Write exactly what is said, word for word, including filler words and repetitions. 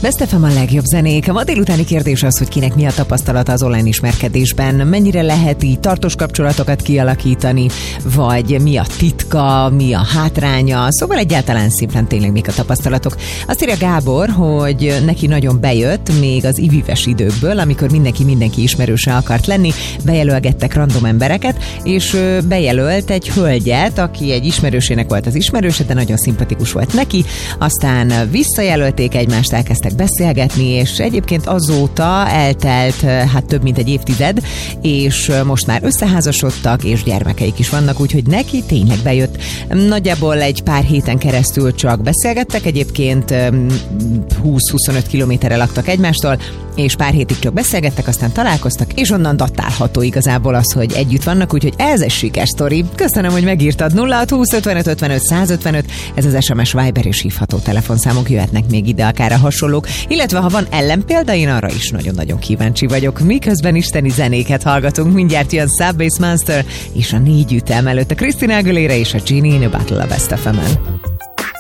Best ef em a legjobb zenék. A ma délutáni kérdés az, hogy kinek mi a tapasztalata az online ismerkedésben, mennyire lehet így tartós kapcsolatokat kialakítani, vagy mi a titka, mi a hátránya, szóval egyáltalán szimplán tényleg mik a tapasztalatok. Azt írja Gábor, hogy neki nagyon bejött még az ivives időkből, amikor mindenki mindenki ismerőse akart lenni, bejelölgettek random embereket, és bejelölt egy hölgyet, aki egy ismerősének volt az ismerőse, de nagyon szimpatikus volt neki, aztán visszajelölték egymást, elkezdtek beszélgetni, és egyébként azóta eltelt hát több mint egy évtized, és most már összeházasodtak, és gyermekeik is vannak, úgyhogy neki tényleg bejött. Nagyjából egy pár héten keresztül csak beszélgettek, egyébként húsz-huszonöt kilométerre laktak egymástól, és pár hétig csak beszélgettek, aztán találkoztak, és onnan datálható igazából az, hogy együtt vannak, úgyhogy ez egy sikeres sztori. Köszönöm, hogy megírtad. nulla hat húsz ötvenöt ötvenöt százötvenöt, ez az es em es, Viber és hívható telefonszámok, jöhetnek még ide akár a hasonlók, illetve ha van ellenpélda, én arra is nagyon-nagyon kíváncsi vagyok. Miközben isteni zenéket hallgatunk, mindjárt jön Subbass Monster, és a négy ütem előtt a Christina Aguilera és a Genie in a Battle a Best ef emen.